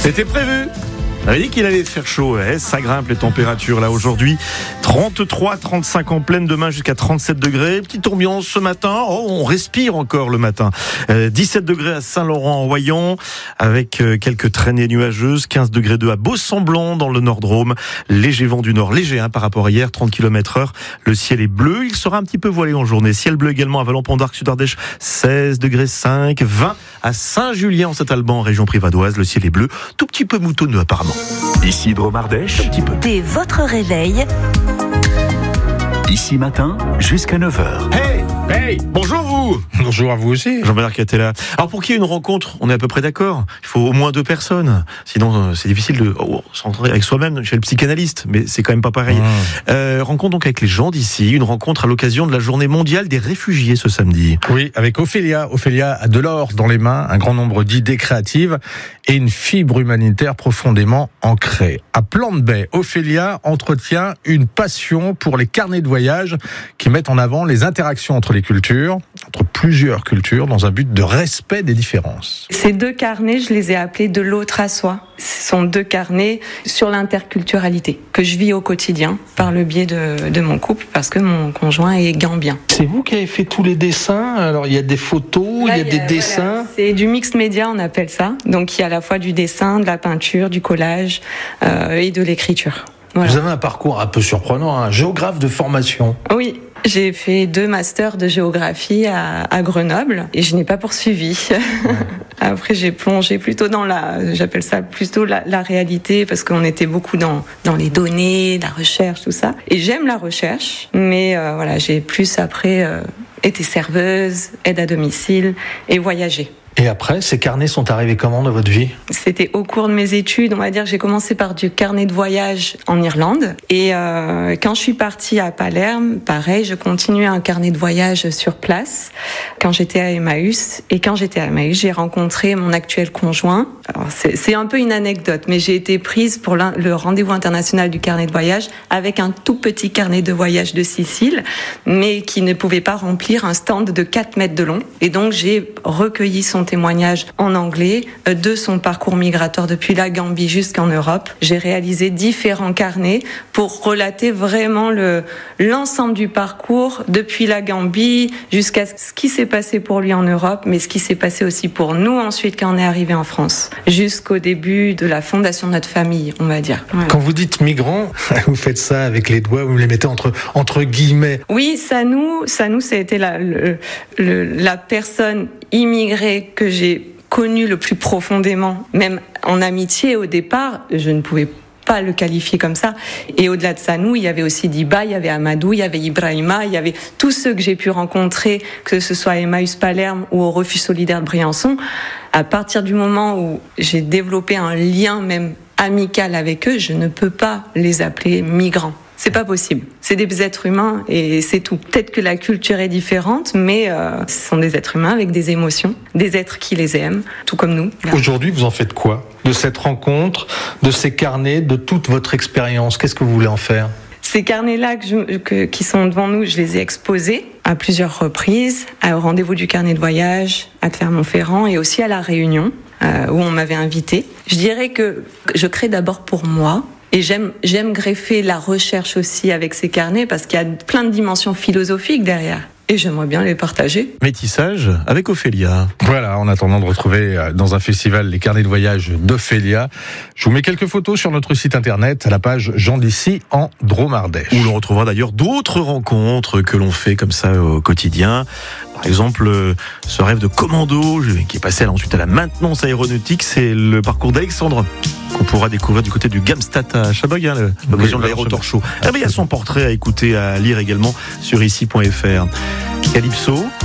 C'était prévu. On avait dit qu'il allait faire chaud, ça grimpe les températures là aujourd'hui. 33, 35 en pleine, demain jusqu'à 37 degrés. Petite ambiance ce matin, on respire encore le matin. 17 degrés à Saint-Laurent-en-Wayans avec quelques traînées nuageuses. 15 degrés 2 à Beau-Semblant dans le Nord-Drôme. Léger vent du nord, léger par rapport à hier, 30 km/h. Le ciel est bleu, il sera un petit peu voilé en journée. Ciel bleu également à Vallon-Pont-d'Arc, Sud-Ardèche, 16 degrés 5. 20 à Saint-Julien en Saint-Alban, région privadoise. Le ciel est bleu, tout petit peu moutonneux apparemment. Ici Dromardèche, Un petit peu. Dès votre réveil, ici matin jusqu'à 9h. Hey, bonjour vous. Bonjour à vous aussi. Jean-Bernard Catella. Alors pour qu'il y ait une rencontre, on est à peu près d'accord. Il faut au moins 2 personnes. Sinon, c'est difficile de s'entendre avec soi-même chez le psychanalyste. Mais c'est quand même pas pareil. Rencontre donc avec les gens d'ici. Une rencontre à l'occasion de la journée mondiale des réfugiés ce samedi. Oui, avec Ophélia. Ophélia a de l'or dans les mains, un grand nombre d'idées créatives et une fibre humanitaire profondément ancrée. À Plante Bay, Ophélia entretient une passion pour les carnets de voyage qui mettent en avant les interactions entre les cultures, entre plusieurs cultures, dans un but de respect des différences. Ces 2 carnets, je les ai appelés de l'autre à soi. Ce sont 2 carnets sur l'interculturalité que je vis au quotidien par le biais de mon couple parce que mon conjoint est gambien. C'est vous qui avez fait tous les dessins. Alors il y a des photos, Là, il y a des dessins. Voilà, c'est du mixed média, on appelle ça. Donc il y a à la fois du dessin, de la peinture, du collage et de l'écriture. Voilà. Vous avez un parcours un peu surprenant, un géographe de formation. Oui. J'ai fait 2 masters de géographie à Grenoble et je n'ai pas poursuivi. Ouais. Après, j'ai plongé plutôt dans j'appelle ça plutôt la réalité parce qu'on était beaucoup dans les données, la recherche, tout ça. Et j'aime la recherche, mais voilà, j'ai plus après été serveuse, aide à domicile et voyagé. Et après, ces carnets sont arrivés comment dans votre vie ? C'était au cours de mes études, on va dire que j'ai commencé par du carnet de voyage en Irlande. Et quand je suis partie à Palerme, pareil, je continuais un carnet de voyage sur place quand j'étais à Emmaüs. Et quand j'étais à Emmaüs, j'ai rencontré mon actuel conjoint. Alors, c'est un peu une anecdote, mais j'ai été prise pour le rendez-vous international du carnet de voyage avec un tout petit carnet de voyage de Sicile, mais qui ne pouvait pas remplir un stand de 4 mètres de long. Et donc, j'ai recueilli son témoignage en anglais de son parcours migratoire depuis la Gambie jusqu'en Europe. J'ai réalisé différents carnets pour relater vraiment l'ensemble du parcours depuis la Gambie jusqu'à ce qui s'est passé pour lui en Europe, mais ce qui s'est passé aussi pour nous ensuite quand on est arrivé en France, jusqu'au début de la fondation de notre famille, on va dire. Voilà. Quand vous dites migrants, vous faites ça avec les doigts, vous les mettez entre guillemets. Oui, Sanou, ça a été la personne immigrée que j'ai connue le plus profondément, même en amitié au départ, je ne pouvais pas le qualifier comme ça. Et au-delà de Sanou, il y avait aussi Diba, il y avait Amadou, il y avait Ibrahima, il y avait tous ceux que j'ai pu rencontrer, que ce soit à Emmaüs Palerme ou au Refuge solidaire de Briançon. À partir du moment où j'ai développé un lien même amical avec eux, je ne peux pas les appeler migrants. C'est pas possible. C'est des êtres humains et c'est tout. Peut-être que la culture est différente, mais ce sont des êtres humains avec des émotions, des êtres qui les aiment, tout comme nous. Là. Aujourd'hui, vous en faites quoi ? De cette rencontre, de ces carnets, de toute votre expérience ? Qu'est-ce que vous voulez en faire ? Ces carnets-là qui sont devant nous, je les ai exposés à plusieurs reprises, au rendez-vous du carnet de voyage, à Clermont-Ferrand et aussi à La Réunion, où on m'avait invité. Je dirais que je crée d'abord pour moi. Et j'aime greffer la recherche aussi avec ces carnets parce qu'il y a plein de dimensions philosophiques derrière. Et j'aimerais bien les partager. Métissage avec Ophélia. Voilà, en attendant de retrouver dans un festival les carnets de voyage d'Ophélia, je vous mets quelques photos sur notre site internet à la page Gens d'ici en Dromardèche. Où l'on retrouvera d'ailleurs d'autres rencontres que l'on fait comme ça au quotidien. Par exemple, ce rêve de commando qui est passé ensuite à la maintenance aéronautique, c'est le parcours d'Alexandre qu'on pourra découvrir du côté du Gamstat à Chaboy, l'occasion de l'Aérotor Show. Il y a son portrait à écouter, à lire également sur ici.fr. Calypso.